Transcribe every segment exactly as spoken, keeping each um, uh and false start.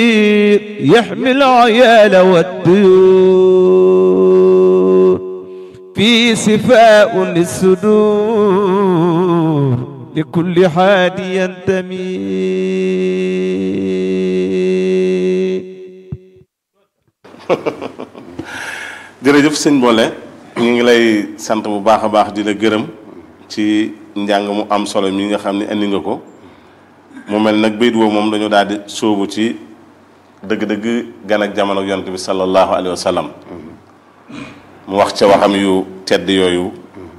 يحمي العيال والديون في صفاء للصدور لكل حاد ينتمي. jërëjëf sëñ Bollé ñu ngi lay sant bu baax a baax di la gërëm ci njàng mu am solo mi nga xam ne indi nga ko mu mel nag bayit woowu moom dañoo daal di sóobu ci dëgg-dëgg gan ak jamono yonent bi sallallahu alayhi wa sallam mu wax ca waxam yu tedd yooyu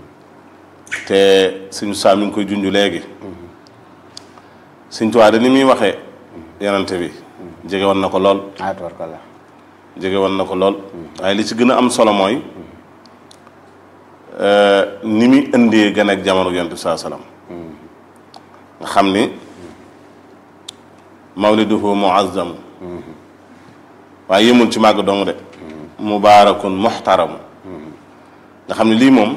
te suñu saa mi ngi koy junj léegi Sëñ Tuubaa da ni muy waxee yonent bi jege woon na ko lool. jege woon na ko lool waaye li ci gën a am solo mooy ni muy indee gan ak jamono yonent bi saa salaam nga xam ni mawliduhu muazzam waaye yëmul ci màgg dong de mubaarakun muxtaramu nga xam ne lii moom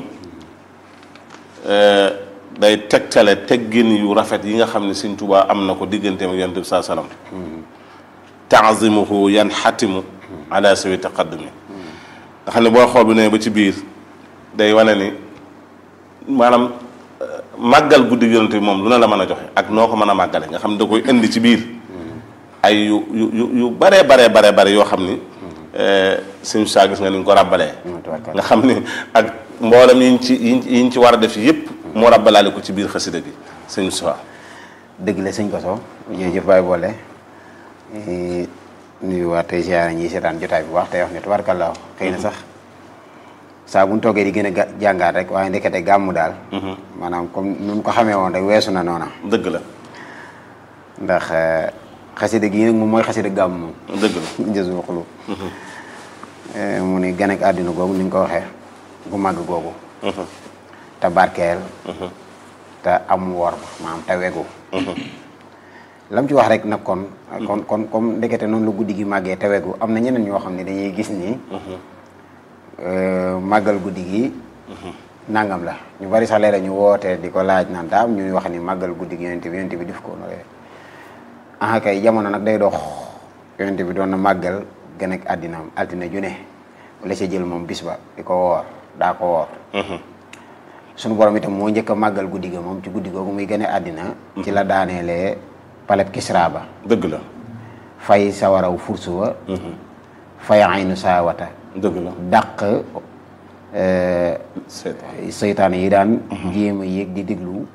day tegtale teggin yu rafet yi nga xam ne Sëñ Tuubaa am na ko digganteem ak yonent bi saa salaam taazimuhu yanxatimu ala sawi taqaddumi nga xam ne boo xool bu ne ba ci biir day wane ni maanaam màggal guddi yonent bi moom lu ne la mën a joxe ak noo ko mën a màggale nga xam ne da koy indi ci biir ay yu yu yu baree baree baree bare yoo xam ni suñu saa gis nga ni nga ko ràbbalee nga xam ni ak mboolem yiñ ci yiñ ci war a def yëpp moo ràbbalaale ko ci biir xasida gi sëñ Moussa. dëgg la sëñ Koso jërëjëf Baye Bollé nuyu waa tey ziar ñi seetaan jotaay bu baax tey wax ne tubaarkalla xëy na sax saa bu ñu toogee di gën a ga jàngaat rek waaye ndekete gàmmu daal. maanaam comme nu ko xamee woon rek weesu na noona. dëgg la. ndax xasida gi nag moom mooy xasida gàmmu moom. dëgg la jazbul xulub. mu ni gan ak àddina googu ni nga ko waxee gu màgg googu. te barkeel. te am woor maanaam te wegu. lam ci wax rek nag kon. kon kon comme ndekete noonu la guddi gi màggee te wegu am na ñeneen ñoo xam ne dañuy gis ni. màggal guddi gi. nangam la ñu bari sax léeg-léeg ñu woote di ko laaj naan daam ñuy wax ni màggal guddi gi yonent bi yonent bi def ko noonu. ah kay jamono nag day dox yonent bi doon na màggal gën ak àddinaam àddina ju ne la ca jël moom bis ba di ko woor daa ko woor. sunu borom itam moo njëkk a màggal guddi ga moom ci guddi googu muy gën a àddina. ci la daaneelee paleb Kisra ba. dëgg la. fay sawaraw fursu wa. fay aynu saawata. dëgg la dàq seytaane yi daan jéem a yéeg di déglu